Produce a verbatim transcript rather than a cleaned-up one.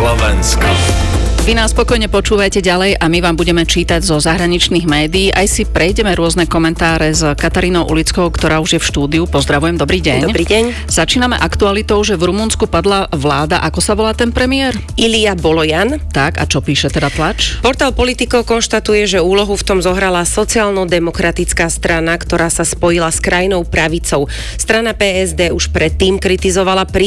Slovensko. Vy nás spokojne počúvajte ďalej a my vám budeme čítať zo zahraničných médií. Aj si prejdeme rôzne komentáre s Katarínou Ulickou, ktorá už je v štúdiu. Pozdravujem, dobrý deň. Dobrý deň. Začíname aktualitou, že v Rumunsku padla vláda. Ako sa volá ten premiér? Ilia Bolojan. Tak, a čo píše teda tlač? Portál Politico konštatuje, že úlohu v tom zohrala sociálno-demokratická strana, ktorá sa spojila s krajnou pravicou. Strana pé es dé už predtým kritizovala